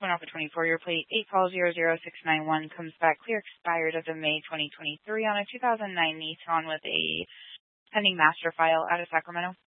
Went off a 24-year plate. 8 call 00691 comes back clear, expired as of May 2023 on a 2009 Nissan with a pending master file out of Sacramento.